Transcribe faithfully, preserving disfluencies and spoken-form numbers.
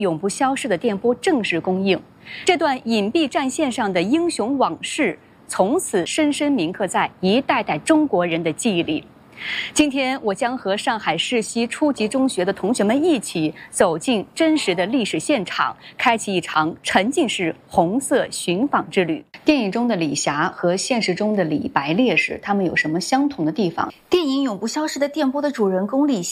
永不消逝的电波正式公映，这段隐蔽战线上的英雄往事，从此深深铭刻在一代代中国人的记忆里。今天，我将和上海市西初级中学的同学们一起走进真实的历史现场，开启一场沉浸式红色寻访之旅。电影中的李霞和现实中的李白烈士，他们有什么相同的地方？电影《永不消逝的电波》的主人公李霞